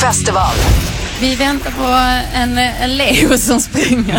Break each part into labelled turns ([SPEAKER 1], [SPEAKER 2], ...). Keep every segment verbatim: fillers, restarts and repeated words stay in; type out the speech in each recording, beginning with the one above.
[SPEAKER 1] festival.
[SPEAKER 2] Vi väntar på en, en Leo som springer.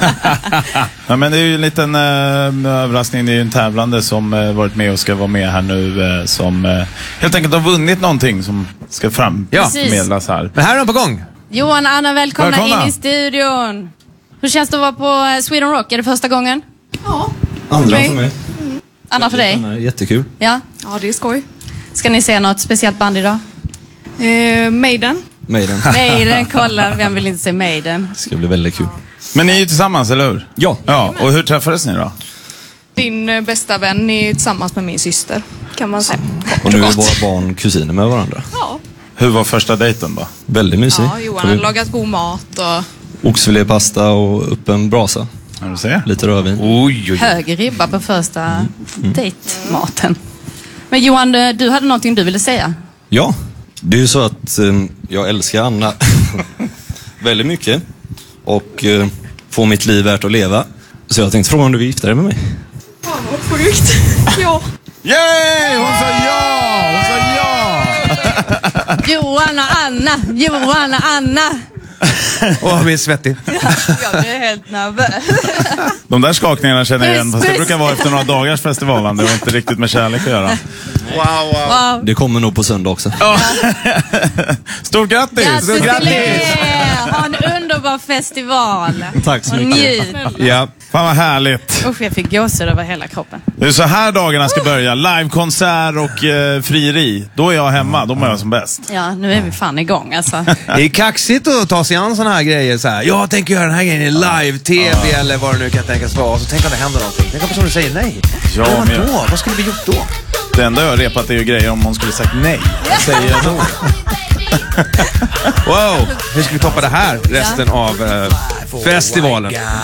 [SPEAKER 3] Ja, men det är ju en liten eh, överraskning. Det är ju en tävlande som eh, varit med och ska vara med här nu. Eh, som eh, helt enkelt har vunnit någonting som ska framförmedlas här.
[SPEAKER 4] Men här är de på gång.
[SPEAKER 2] Johan och Anna, välkomna,
[SPEAKER 3] välkomna
[SPEAKER 2] in i studion. Hur känns det att vara på Sweden Rock? Är det första gången?
[SPEAKER 5] Ja.
[SPEAKER 6] Andra för mig.
[SPEAKER 2] Mm. Anna för dig?
[SPEAKER 6] Jättekul.
[SPEAKER 2] Ja.
[SPEAKER 5] Ja, det är skoj.
[SPEAKER 2] Ska ni se något speciellt band idag?
[SPEAKER 5] Eh, Maiden.
[SPEAKER 6] Maiden.
[SPEAKER 2] Maiden, kolla. Vem vill inte se Maiden?
[SPEAKER 6] Det ska bli väldigt kul.
[SPEAKER 3] Men ni är ju tillsammans, eller hur?
[SPEAKER 6] Ja.
[SPEAKER 3] Ja. Och hur träffades ni då?
[SPEAKER 5] Din eh, bästa vän är tillsammans med min syster, kan man säga.
[SPEAKER 6] Och nu är våra barn kusiner med varandra.
[SPEAKER 5] Ja.
[SPEAKER 3] Hur var första dejten då?
[SPEAKER 6] Väldigt mysig.
[SPEAKER 5] Ja, Johan har lagat god mat och...
[SPEAKER 6] Oxfilépasta och upp en brasa.
[SPEAKER 3] Ja, du ser.
[SPEAKER 6] Lite rödvin.
[SPEAKER 3] Oj, oj.
[SPEAKER 2] Hög ribba på första mm. dejtmaten. Men Johan, du hade någonting du ville säga?
[SPEAKER 6] Ja, det är ju så att eh, jag älskar Anna väldigt mycket. Och eh, får mitt liv värt att leva. Så jag tänkte fråga om du vill gifta dig med mig.
[SPEAKER 5] Ja, vad sjukt. Ja.
[SPEAKER 3] Yay! Hon sa ja! Hon sa ja!
[SPEAKER 2] Johan och Anna! Johan och Anna!
[SPEAKER 4] Åh, jag blir svettig.
[SPEAKER 2] Jag blir helt nervös.
[SPEAKER 3] De där skakningarna känner jag igen. Fast det brukar vara efter några dagars festival. Det var inte riktigt med kärlek att göra.
[SPEAKER 4] Wow, wow.
[SPEAKER 2] Wow.
[SPEAKER 6] Det kommer nog på söndag också.
[SPEAKER 3] Stort grattis!
[SPEAKER 2] Grattis
[SPEAKER 3] Stort
[SPEAKER 2] till er! Ha en underbar festival.
[SPEAKER 6] Tack så
[SPEAKER 2] Och
[SPEAKER 6] mycket.
[SPEAKER 2] njut.
[SPEAKER 3] Ja, fan vad härligt.
[SPEAKER 2] Usch, jag fick gåshud över hela kroppen.
[SPEAKER 3] Det är så här dagarna ska börja. Livekonsert och eh, frieri. Då är jag hemma. Då mår jag som bäst.
[SPEAKER 2] Ja, nu är vi fan igång alltså.
[SPEAKER 4] Det är kaxigt att ta sig an såna här grejer så här. Jag tänker göra den här grejen i live-tv eller vad det nu kan tänkas vara. Och så tänk om det händer någonting. Tänk om personen säger nej.
[SPEAKER 3] Ja,
[SPEAKER 4] men
[SPEAKER 3] men
[SPEAKER 4] vad
[SPEAKER 3] jag-
[SPEAKER 4] då? Vad skulle vi gjort då?
[SPEAKER 3] Det enda jag har repat är ju grejer om hon skulle sagt nej. Vad säger jag då?
[SPEAKER 4] Wow, hur ska vi toppa det här resten av eh, festivalen?